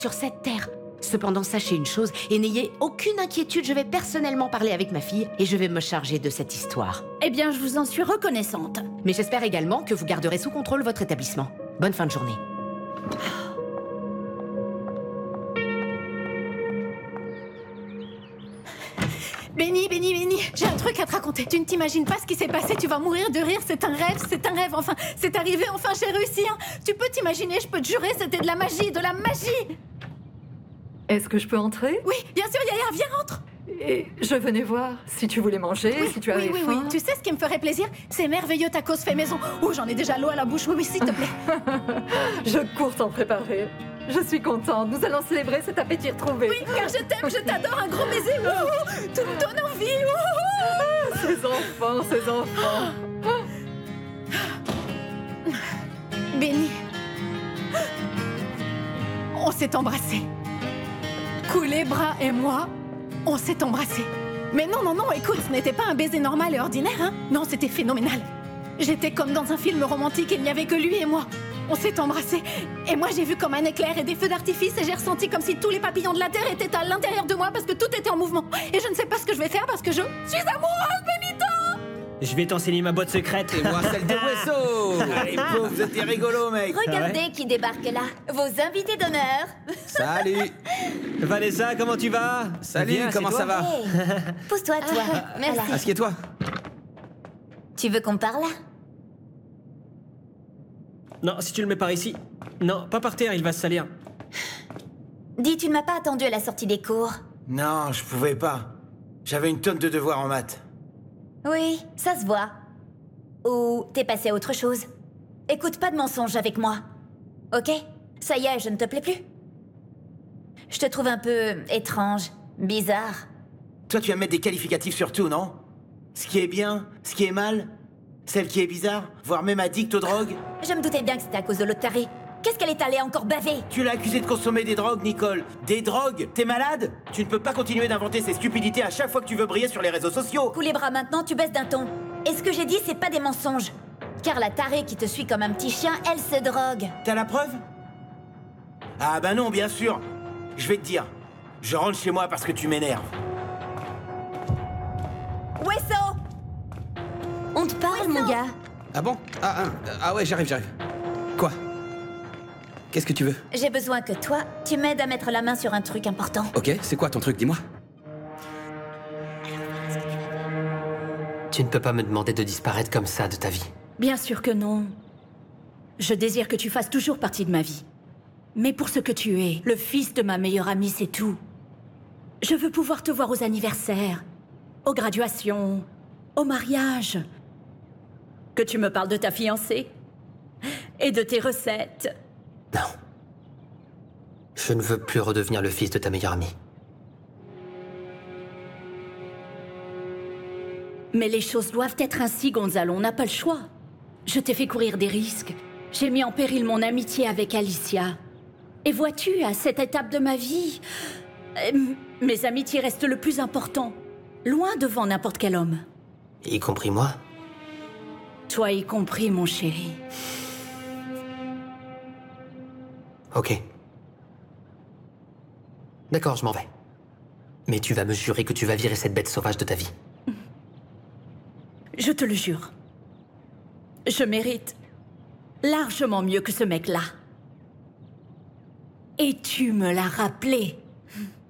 sur cette terre. Cependant, sachez une chose et n'ayez aucune inquiétude, je vais personnellement parler avec ma fille et je vais me charger de cette histoire. Eh bien, je vous en suis reconnaissante. Mais j'espère également que vous garderez sous contrôle votre établissement. Bonne fin de journée. Benny, j'ai un truc à te raconter. Tu ne t'imagines pas ce qui s'est passé, tu vas mourir de rire, c'est un rêve, enfin, c'est arrivé, enfin, j'ai réussi, hein. Tu peux t'imaginer, je peux te jurer, c'était de la magie. Est-ce que je peux entrer? Oui, bien sûr, Yaya, viens, rentre. Et je venais voir si tu voulais manger, si tu avais faim. Tu sais ce qui me ferait plaisir? Ces merveilleux tacos faits maison. Oh, j'en ai déjà l'eau à la bouche, oui, s'il te plaît. Je cours t'en préparer. Je suis contente, nous allons célébrer cet appétit retrouvé. Oui, car je t'aime, je t'adore, un gros baiser. Tout me donne envie. Ces enfants. Benny, on s'est embrassés. Bras et moi, on s'est embrassés. Mais non, écoute, ce n'était pas un baiser normal et ordinaire, hein. Non, c'était phénoménal. J'étais comme dans un film romantique, il n'y avait que lui et moi. On s'est embrassés, et moi j'ai vu comme un éclair et des feux d'artifice, et j'ai ressenti comme si tous les papillons de la Terre étaient à l'intérieur de moi parce que tout était en mouvement. Et je ne sais pas ce que je vais faire parce que je suis amoureuse, Benito! Je vais t'enseigner ma boîte secrète. Et moi celle de Wesso. Allez, pauvre, vous êtes des rigolos, mec. Regardez qui débarque là. Vos invités d'honneur. Salut. Vanessa, comment tu vas? Salut, Bien, comment c'est ça toi? va? Hey, pousse-toi, toi. Merci. Assieds-toi. Tu veux qu'on parle? Non, si tu le mets par ici. Non, pas par terre, il va se salir. Dis, tu ne m'as pas attendu à la sortie des cours? Non, je pouvais pas. J'avais une tonne de devoirs en maths. Oui, ça se voit. Ou t'es passé à autre chose? Écoute, pas de mensonges avec moi. Ok? Ça y est, je ne te plais plus. Je te trouve un peu étrange, bizarre. Toi, tu vas mettre des qualificatifs sur tout, non? Ce qui est bien, ce qui est mal, celle qui est bizarre, voire même addict aux drogues. Je me doutais bien que c'était à cause de l'autre taré. Qu'est-ce qu'elle est allée encore baver? Tu l'as accusée de consommer des drogues, Nicole. Des drogues? T'es malade? Tu ne peux pas continuer d'inventer ces stupidités à chaque fois que tu veux briller sur les réseaux sociaux. Coup les bras maintenant, tu baisses d'un ton. Et ce que j'ai dit, c'est pas des mensonges. Car la tarée qui te suit comme un petit chien, elle se drogue. T'as la preuve? Ah bah non, bien sûr. Je vais te dire. Je rentre chez moi parce que tu m'énerves. Wesso! On te parle, mon gars. Ah bon? Ah ouais, j'arrive. Quoi? Qu'est-ce que tu veux? J'ai besoin que toi, tu m'aides à mettre la main sur un truc important. Ok, c'est quoi ton truc, dis-moi? Tu ne peux pas me demander de disparaître comme ça de ta vie. Bien sûr que non. Je désire que tu fasses toujours partie de ma vie. Mais pour ce que tu es, le fils de ma meilleure amie, c'est tout. Je veux pouvoir te voir aux anniversaires, aux graduations, au mariage. Que tu me parles de ta fiancée et de tes recettes. Non. Je ne veux plus redevenir le fils de ta meilleure amie. Mais les choses doivent être ainsi, Gonzalo, on n'a pas le choix. Je t'ai fait courir des risques. J'ai mis en péril mon amitié avec Alicia. Et vois-tu, à cette étape de ma vie, mes amitiés restent le plus important. Loin devant n'importe quel homme. Y compris moi? Toi y compris, mon chéri. Ok. D'accord, je m'en vais. Mais tu vas me jurer que tu vas virer cette bête sauvage de ta vie. Je te le jure. Je mérite largement mieux que ce mec-là. Et tu me l'as rappelé.